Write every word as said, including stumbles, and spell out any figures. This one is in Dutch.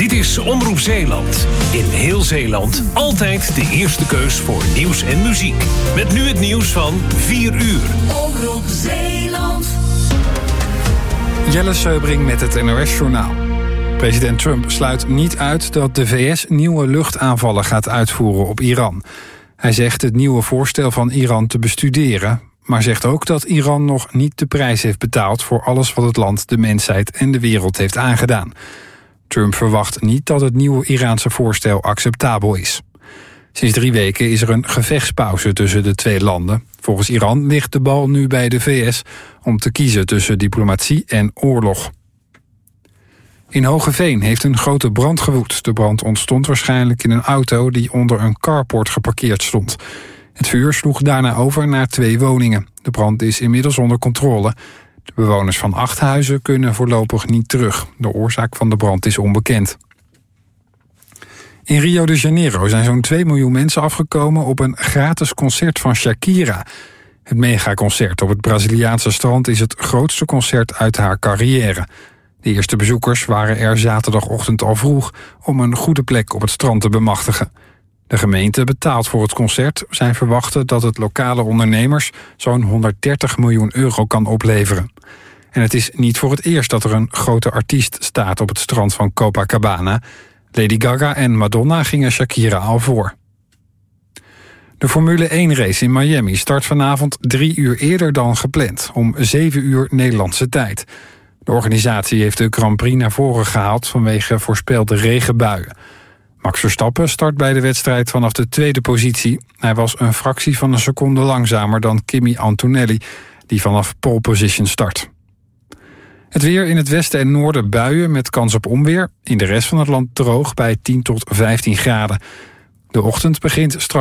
Dit is Omroep Zeeland. In heel Zeeland altijd de eerste keus voor nieuws en muziek. Met nu het nieuws van vier uur. Omroep Zeeland. Jelle Seubring met het N O S-journaal. President Trump sluit niet uit dat de V S nieuwe luchtaanvallen gaat uitvoeren op Iran. Hij zegt het nieuwe voorstel van Iran te bestuderen, maar zegt ook dat Iran nog niet de prijs heeft betaald voor alles wat het land, de mensheid en de wereld heeft aangedaan. Trump verwacht niet dat het nieuwe Iraanse voorstel acceptabel is. Sinds drie weken is er een gevechtspauze tussen de twee landen. Volgens Iran ligt de bal nu bij de V S om te kiezen tussen diplomatie en oorlog. In Hoogeveen heeft een grote brand gewoed. De brand ontstond waarschijnlijk in een auto die onder een carport geparkeerd stond. Het vuur sloeg daarna over naar twee woningen. De brand is inmiddels onder controle. De bewoners van acht huizen kunnen voorlopig niet terug. De oorzaak van de brand is onbekend. In Rio de Janeiro zijn zo'n twee miljoen mensen afgekomen op een gratis concert van Shakira. Het megaconcert op het Braziliaanse strand is het grootste concert uit haar carrière. De eerste bezoekers waren er zaterdagochtend al vroeg om een goede plek op het strand te bemachtigen. De gemeente betaalt voor het concert. Zij verwachten dat het lokale ondernemers zo'n honderddertig miljoen euro kan opleveren. En het is niet voor het eerst dat er een grote artiest staat op het strand van Copacabana. Lady Gaga en Madonna gingen Shakira al voor. De Formule één race in Miami start vanavond drie uur eerder dan gepland, om zeven uur Nederlandse tijd. De organisatie heeft de Grand Prix naar voren gehaald vanwege voorspelde regenbuien. Max Verstappen start bij de wedstrijd vanaf de tweede positie. Hij was een fractie van een seconde langzamer dan Kimi Antonelli, die vanaf pole position start. Het weer in het westen en noorden buien met kans op onweer. In de rest van het land droog bij tien tot vijftien graden. De ochtend begint straks